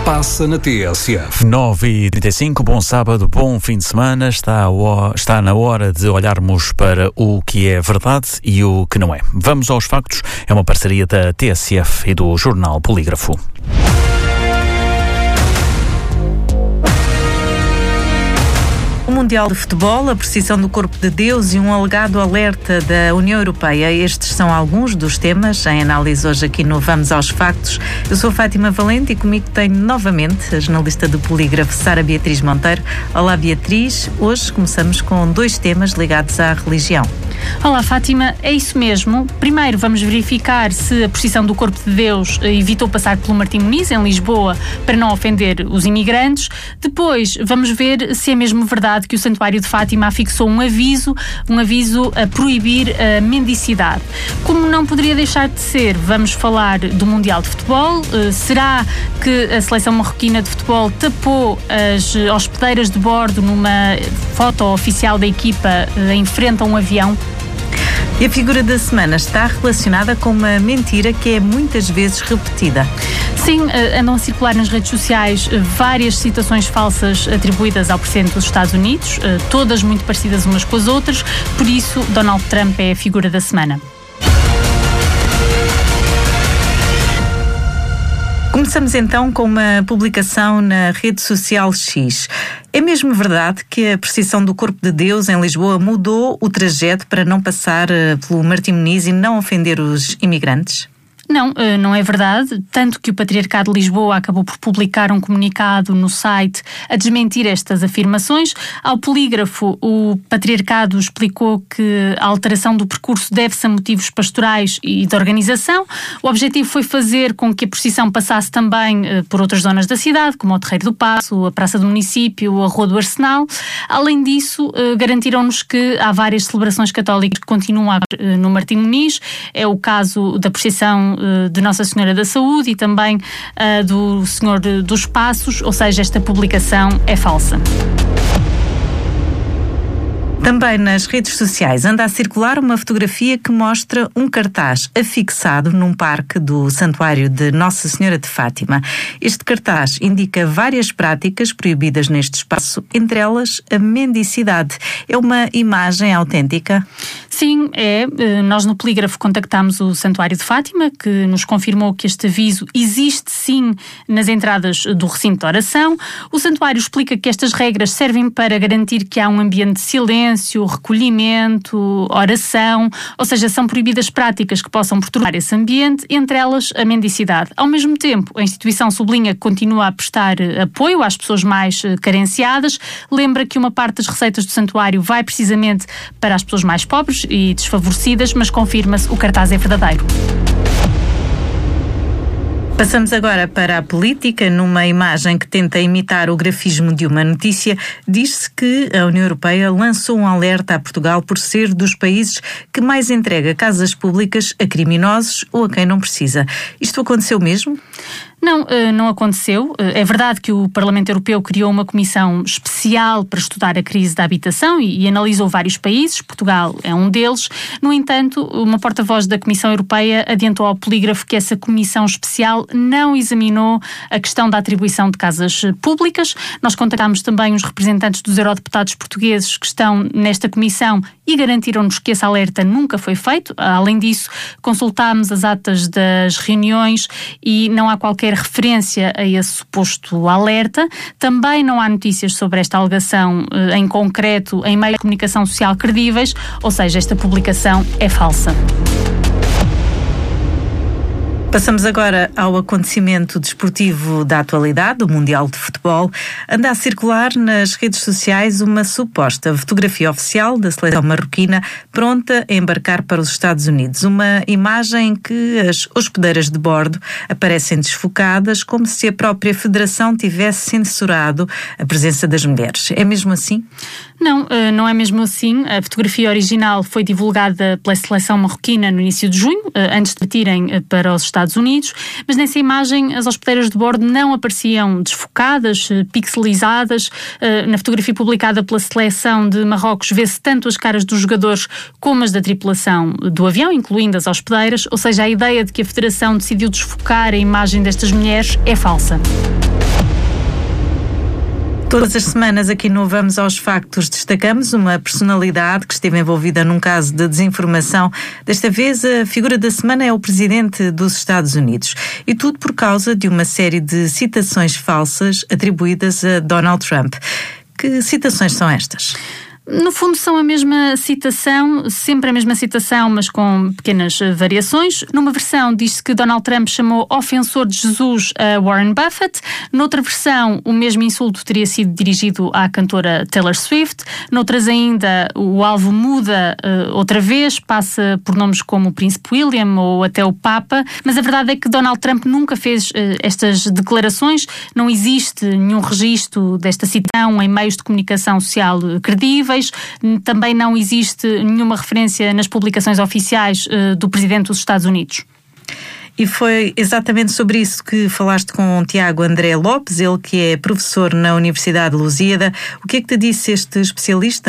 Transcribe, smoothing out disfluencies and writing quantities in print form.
passa na TSF. 9h35, bom sábado, bom fim de semana. Está na hora de olharmos para o que é verdade e o que não é. Vamos aos factos. É uma parceria da TSF e do jornal Polígrafo. O Mundial de Futebol, a precisão do Corpo de Deus e um alegado alerta da União Europeia. Estes são alguns dos temas em análise hoje aqui no Vamos aos Factos. Eu sou Fátima Valente e comigo tenho novamente a jornalista do Polígrafo, Sara Beatriz Monteiro. Olá, Beatriz. Hoje começamos com dois temas ligados à religião. Olá, Fátima. É isso mesmo. Primeiro vamos verificar se a precisão do Corpo de Deus evitou passar pelo Martim Muniz, em Lisboa, para não ofender os imigrantes. Depois vamos ver se é mesmo verdade que o Santuário de Fátima afixou um aviso a proibir a mendicidade. Como não poderia deixar de ser, vamos falar do Mundial de Futebol. Será que a seleção marroquina de futebol tapou as hospedeiras de bordo numa foto oficial da equipa em frente a um avião? E a figura da semana está relacionada com uma mentira que é muitas vezes repetida. Sim, andam a circular nas redes sociais várias citações falsas atribuídas ao Presidente dos Estados Unidos, todas muito parecidas umas com as outras, por isso Donald Trump é a figura da semana. Começamos então com uma publicação na rede social X. É mesmo verdade que a precisão do Corpo de Deus em Lisboa mudou o trajeto para não passar pelo Martim Muniz e não ofender os imigrantes? Não, não é verdade, tanto que o Patriarcado de Lisboa acabou por publicar um comunicado no site a desmentir estas afirmações. Ao Polígrafo, o Patriarcado explicou que a alteração do percurso deve-se a motivos pastorais e de organização. O objetivo foi fazer com que a procissão passasse também por outras zonas da cidade, como o Terreiro do Paço, a Praça do Município, a Rua do Arsenal. Além disso, garantiram-nos que há várias celebrações católicas que continuam no Martim Muniz. É o caso da procissão de Nossa Senhora da Saúde e também do Senhor dos Passos, ou seja, esta publicação é falsa. Também nas redes sociais anda a circular uma fotografia que mostra um cartaz afixado num parque do Santuário de Nossa Senhora de Fátima. Este cartaz indica várias práticas proibidas neste espaço, entre elas a mendicidade. É uma imagem autêntica? Sim, é. Nós no Polígrafo contactámos o Santuário de Fátima, que nos confirmou que este aviso existe sim nas entradas do recinto de oração. O Santuário explica que estas regras servem para garantir que há um ambiente de silêncio, recolhimento, oração, ou seja, são proibidas práticas que possam perturbar esse ambiente, entre elas a mendicidade. Ao mesmo tempo, a instituição sublinha que continua a prestar apoio às pessoas mais carenciadas, lembra que uma parte das receitas do santuário vai precisamente para as pessoas mais pobres e desfavorecidas, mas confirma-se, o cartaz é verdadeiro. Passamos agora para a política. Numa imagem que tenta imitar o grafismo de uma notícia, diz-se que a União Europeia lançou um alerta a Portugal por ser dos países que mais entrega casas públicas a criminosos ou a quem não precisa. Isto aconteceu mesmo? Não, não aconteceu. É verdade que o Parlamento Europeu criou uma comissão especial para estudar a crise da habitação e analisou vários países. Portugal é um deles. No entanto, uma porta-voz da Comissão Europeia adiantou ao Polígrafo que essa comissão especial não examinou a questão da atribuição de casas públicas. Nós contactámos também os representantes dos eurodeputados portugueses que estão nesta comissão e garantiram-nos que esse alerta nunca foi feito. Além disso, consultámos as atas das reuniões e não há qualquer referência a esse suposto alerta. Também não há notícias sobre esta alegação em concreto em meios de comunicação social credíveis, ou seja, esta publicação é falsa. Passamos agora ao acontecimento desportivo da atualidade, o Mundial de Futebol. Anda a circular nas redes sociais uma suposta fotografia oficial da seleção marroquina pronta a embarcar para os Estados Unidos. Uma imagem em que as hospedeiras de bordo aparecem desfocadas, como se a própria Federação tivesse censurado a presença das mulheres. É mesmo assim? Não, não é mesmo assim. A fotografia original foi divulgada pela seleção marroquina no início de junho, antes de partirem para os Estados Unidos, mas nessa imagem as hospedeiras de bordo não apareciam desfocadas, pixelizadas. Na fotografia publicada pela seleção de Marrocos vê-se tanto as caras dos jogadores como as da tripulação do avião, incluindo as hospedeiras, ou seja, a ideia de que a Federação decidiu desfocar a imagem destas mulheres é falsa. Todas as semanas aqui no Vamos aos Factos destacamos uma personalidade que esteve envolvida num caso de desinformação. Desta vez a figura da semana é o presidente dos Estados Unidos. E tudo por causa de uma série de citações falsas atribuídas a Donald Trump. Que citações são estas? No fundo são a mesma citação, sempre a mesma citação, mas com pequenas variações. Numa versão diz-se que Donald Trump chamou ofensor de Jesus a Warren Buffett. Noutra versão, o mesmo insulto teria sido dirigido à cantora Taylor Swift. Noutras ainda, o alvo muda outra vez, passa por nomes como o Príncipe William ou até o Papa. Mas a verdade é que Donald Trump nunca fez estas declarações. Não existe nenhum registro desta citação em meios de comunicação social credíveis. Também não existe nenhuma referência nas publicações oficiais do Presidente dos Estados Unidos. E foi exatamente sobre isso que falaste com o Tiago André Lopes, ele que é professor na Universidade de Lusíada. O que é que te disse este especialista?